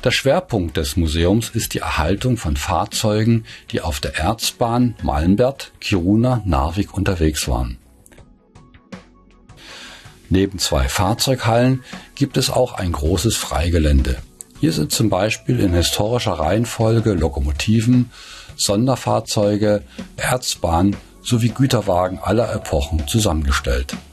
Der Schwerpunkt des Museums ist die Erhaltung von Fahrzeugen, die auf der Erzbahn Malmberget–Kiruna–Narvik unterwegs waren. Neben 2 Fahrzeughallen gibt es auch ein großes Freigelände. Hier sind zum Beispiel in historischer Reihenfolge Lokomotiven, Sonderfahrzeuge, Erzbahn sowie Güterwagen aller Epochen zusammengestellt.